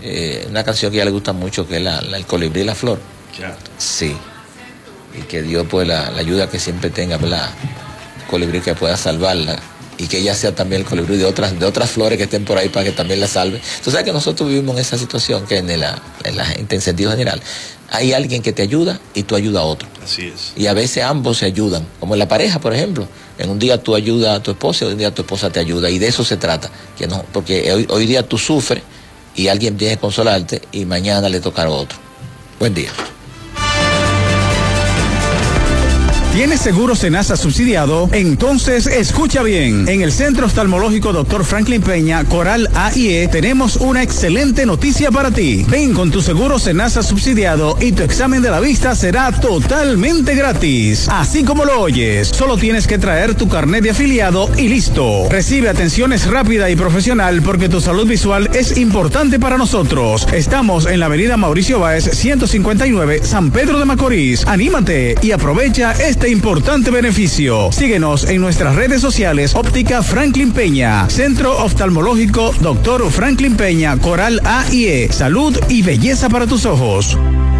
una canción que a ella le gusta mucho, que es El colibrí y la flor. Ya. Sí. Y que Dios pues la ayuda que siempre tenga, ¿verdad? El colibrí que pueda salvarla. Y que ella sea también el colibrí de otras flores que estén por ahí para que también la salve. Tú sabes que nosotros vivimos en esa situación que en sentido general hay alguien que te ayuda y tú ayudas a otro. Así es. Y a veces ambos se ayudan, como en la pareja, por ejemplo. En un día tú ayudas a tu esposa y un día tu esposa te ayuda. Y de eso se trata. Que no, porque hoy día tú sufres y alguien viene a consolarte y mañana le tocará a otro. Buen día. ¿Tienes seguro Senasa subsidiado? Entonces escucha bien. En el Centro Oftalmológico Dr. Franklin Peña, Coral A&E, tenemos una excelente noticia para ti. Ven con tu seguro Senasa subsidiado y tu examen de la vista será totalmente gratis. Así como lo oyes, solo tienes que traer tu carnet de afiliado y listo. Recibe atenciones rápida y profesional porque tu salud visual es importante para nosotros. Estamos en la avenida Mauricio Báez, 159, San Pedro de Macorís. Anímate y aprovecha este importante beneficio. Síguenos en nuestras redes sociales. Óptica Franklin Peña, Centro Oftalmológico Dr. Franklin Peña, Coral A&E. Salud y belleza para tus ojos.